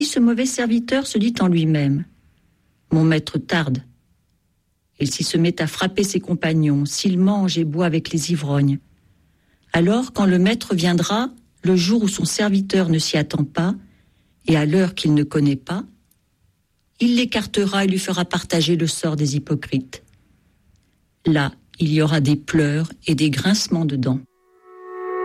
Ce mauvais serviteur se dit en lui-même : mon maître tarde. Et s'il se met à frapper ses compagnons, s'il mange et boit avec les ivrognes, alors quand le maître viendra, le jour où son serviteur ne s'y attend pas, et à l'heure qu'il ne connaît pas, il l'écartera et lui fera partager le sort des hypocrites. Là, il y aura des pleurs et des grincements de dents.